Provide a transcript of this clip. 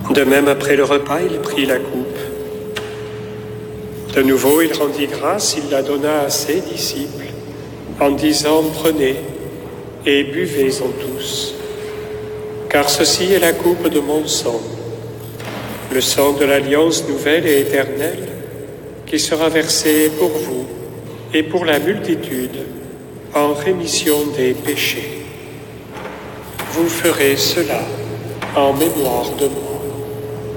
De même, après le repas, il prit la coupe. De nouveau, il rendit grâce, il la donna à ses disciples, en disant, « Prenez et buvez-en tous, car ceci est la coupe de mon sang, le sang de l'alliance nouvelle et éternelle, qui sera versé pour vous et pour la multitude en rémission des péchés. Vous ferez cela en mémoire de moi. »